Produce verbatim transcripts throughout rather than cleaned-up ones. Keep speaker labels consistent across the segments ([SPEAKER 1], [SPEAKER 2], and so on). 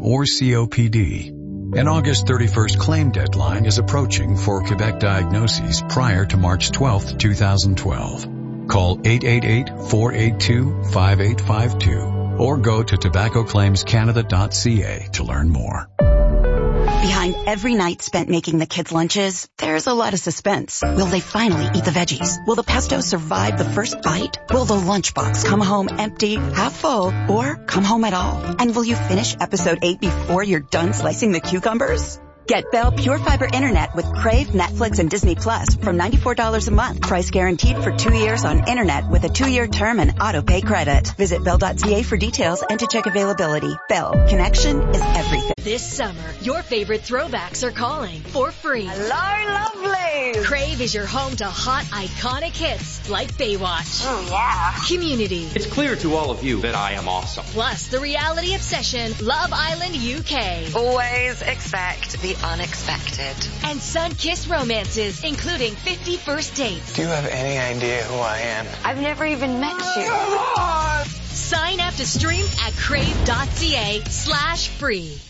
[SPEAKER 1] or C O P D. An August thirty-first claim deadline is approaching for Quebec diagnoses prior to March twelfth, twenty twelve. Call eight eight eight, four eight two, five eight five two or go to tobacco claims canada dot c a to learn more.
[SPEAKER 2] Behind every night spent making the kids' lunches, there's a lot of suspense. Will they finally eat the veggies? Will the pesto survive the first bite? Will the lunchbox come home empty, half full, or come home at all? And will you finish episode eight before you're done slicing the cucumbers? Get Bell Pure Fiber Internet with Crave, Netflix, and Disney Plus from ninety-four dollars a month. Price guaranteed for two years on Internet with a two-year term and auto-pay credit. Visit bell dot c a for details and to check availability. Bell. Connection is everything.
[SPEAKER 3] This summer, your favorite throwbacks are calling for free.
[SPEAKER 4] Hello, lovely.
[SPEAKER 3] Crave is your home to hot, iconic hits like Baywatch.
[SPEAKER 4] Oh, yeah.
[SPEAKER 3] Community.
[SPEAKER 5] It's clear to all of you that I am awesome.
[SPEAKER 3] Plus, the reality obsession, Love Island U K.
[SPEAKER 4] Always expect the unexpected.
[SPEAKER 3] And sun-kissed romances, including fifty First Dates.
[SPEAKER 6] Do you have any idea who I am?
[SPEAKER 4] I've never even met you.
[SPEAKER 3] Sign up to stream at crave.ca slash free.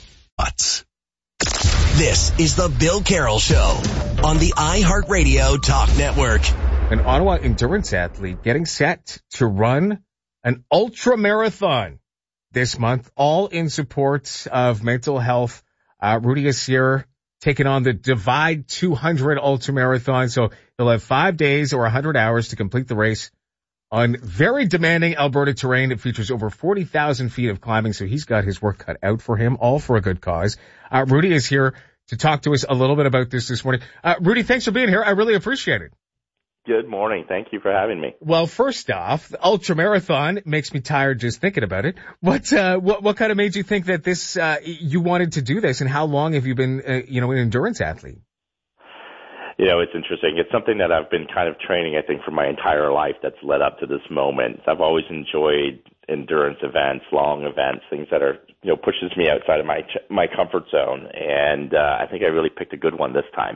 [SPEAKER 7] This is the Bill Carroll Show on the iHeartRadio Talk Network.
[SPEAKER 8] An Ottawa endurance athlete getting set to run an ultra marathon this month, all in support of mental health. Uh, Rudy Asier taking on the Divide two hundred ultra marathon. So he'll have five days or one hundred hours to complete the race on very demanding Alberta terrain. It features over forty thousand feet of climbing. So he's got his work cut out for him, all for a good cause. Uh, Rudy is here to talk to us a little bit about this this morning. Uh, Rudy, thanks for being here. I really appreciate it.
[SPEAKER 9] Good morning. Thank you for having me.
[SPEAKER 8] Well, first off, the ultra marathon makes me tired just thinking about it. What, uh, what, what kind of made you think that this, uh, you wanted to do this, and how long have you been, uh, you know, an endurance athlete?
[SPEAKER 9] You know, it's interesting. It's something that I've been kind of training, I think, for my entire life that's led up to this moment. I've always enjoyed endurance events, long events, things that are, you know, pushes me outside of my, my comfort zone. And, uh, I think I really picked a good one this time.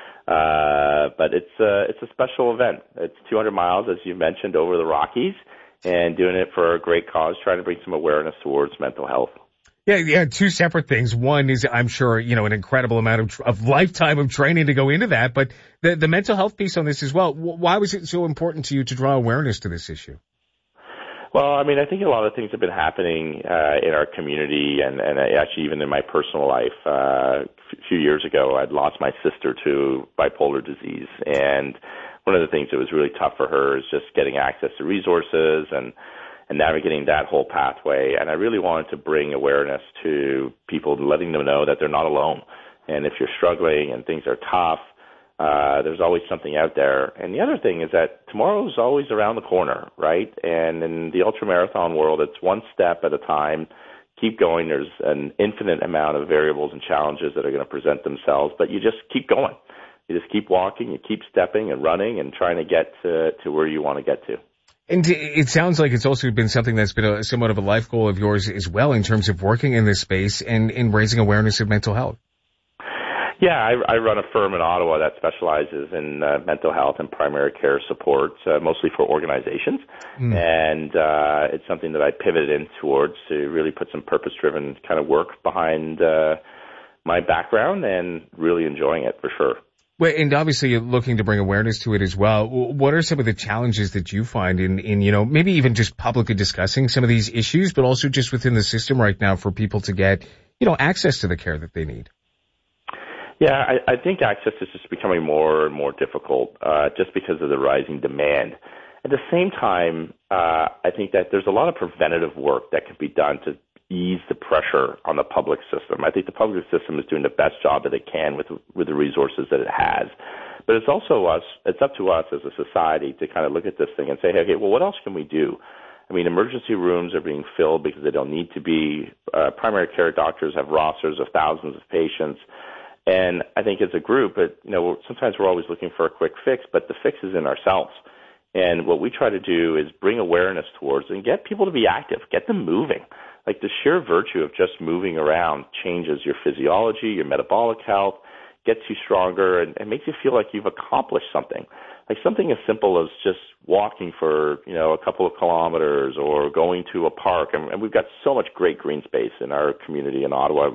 [SPEAKER 9] Uh, but it's a, it's a special event. It's two hundred miles, as you mentioned, over the Rockies, and doing it for a great cause, trying to bring some awareness towards mental health.
[SPEAKER 8] Yeah, yeah, two separate things. One is, I'm sure, you know, an incredible amount of, of lifetime of training to go into that, but the, the mental health piece on this as well. Why was it so important to you to draw awareness to this issue?
[SPEAKER 9] Well, I mean, I think a lot of things have been happening uh, in our community, and, and actually even in my personal life. Uh, a few years ago, I'd lost my sister to bipolar disease, and one of the things that was really tough for her is just getting access to resources and, and navigating that whole pathway. And I really wanted to bring awareness to people, letting them know that they're not alone. And if you're struggling and things are tough, Uh, there's always something out there. And the other thing is that tomorrow's always around the corner, right? And in the ultramarathon world, it's one step at a time. Keep going. There's an infinite amount of variables and challenges that are going to present themselves, but you just keep going. You just keep walking, you keep stepping and running and trying to get to, to where you want to get to.
[SPEAKER 8] And it sounds like it's also been something that's been a, somewhat of a life goal of yours as well, in terms of working in this space and in raising awareness of mental health.
[SPEAKER 9] Yeah, I, I run a firm in Ottawa that specializes in uh, mental health and primary care support, uh, mostly for organizations. Mm. And uh, it's something that I pivoted in towards to really put some purpose-driven kind of work behind uh, my background, and really enjoying it for sure.
[SPEAKER 8] Well, and obviously you're looking to bring awareness to it as well. What are some of the challenges that you find in, in, you know, maybe even just publicly discussing some of these issues, but also just within the system right now for people to get, you know, access to the care that they need?
[SPEAKER 9] Yeah, I, I think access is just becoming more and more difficult uh, just because of the rising demand. At the same time, uh, I think that there's a lot of preventative work that can be done to ease the pressure on the public system. I think the public system is doing the best job that it can with with the resources that it has. But it's also us, it's up to us as a society to kind of look at this thing and say, hey, okay, well, what else can we do? I mean, emergency rooms are being filled because they don't need to be. Uh, primary care doctors have rosters of thousands of patients. And I think as a group, it, you know, sometimes we're always looking for a quick fix, but the fix is in ourselves. And what we try to do is bring awareness towards and get people to be active, get them moving. Like the sheer virtue of just moving around changes your physiology, your metabolic health, gets you stronger, and, and makes you feel like you've accomplished something. Like something as simple as just walking for, you know, a couple of kilometers or going to a park. And, and we've got so much great green space in our community in Ottawa.